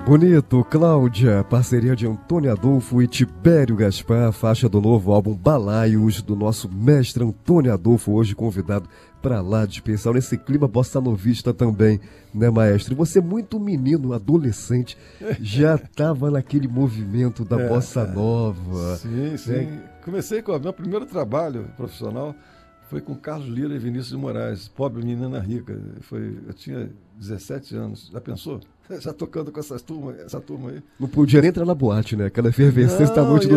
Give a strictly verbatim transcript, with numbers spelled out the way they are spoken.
Bonito, Cláudia, parceria de Antônio Adolfo e Tibério Gaspar, faixa do novo álbum Balaios, do nosso mestre Antônio Adolfo, hoje convidado para lá de especial, nesse clima bossa novista também, né, maestro? E você, muito menino, adolescente, já estava naquele movimento da é, bossa nova. Sim, sim. Né? Comecei com o meu primeiro trabalho profissional, foi com Carlos Lira e Vinícius de Moraes, Pobre Menina Rica. Foi, eu tinha dezessete anos, já pensou? Já tocando com essas turma, essa turma aí. Não podia nem entrar na boate, né? Aquela efervescência da noite do